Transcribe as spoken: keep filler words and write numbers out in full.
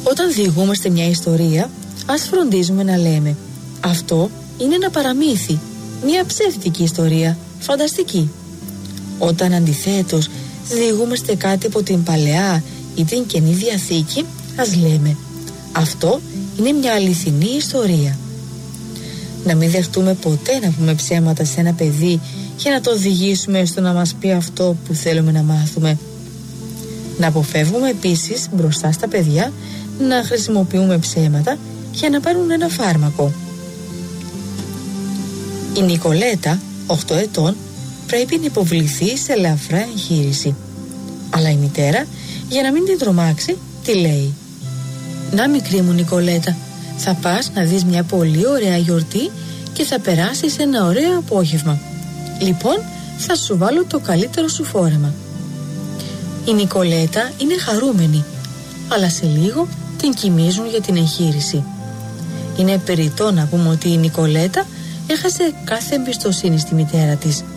Όταν διηγούμαστε μια ιστορία, ας φροντίζουμε να λέμε «Αυτό είναι ένα παραμύθι, μια ψεύτικη ιστορία, φανταστική». Όταν αντιθέτως διηγούμαστε κάτι από την Παλαιά ή την Καινή Διαθήκη, ας λέμε «Αυτό είναι μια αληθινή ιστορία». Να μην δεχτούμε ποτέ να πούμε ψέματα σε ένα παιδί για να το οδηγήσουμε στο να μας πει αυτό που θέλουμε να μάθουμε. Να αποφεύγουμε επίσης μπροστά στα παιδιά να χρησιμοποιούμε ψέματα για να πάρουν ένα φάρμακο. Η Νικολέτα, οκτώ ετών, πρέπει να υποβληθεί σε ελαφρά εγχείρηση. Αλλά η μητέρα, για να μην την τρομάξει, τη λέει «Να, μικρή μου Νικολέτα, θα πας να δεις μια πολύ ωραία γιορτή και θα περάσεις ένα ωραίο απόγευμα. Λοιπόν, θα σου βάλω το καλύτερο σου φόρεμα». Η Νικολέτα είναι χαρούμενη, αλλά σε λίγο την κοιμίζουν για την εγχείρηση. Είναι περιττό να πούμε ότι η Νικολέτα έχασε κάθε εμπιστοσύνη στη μητέρα της.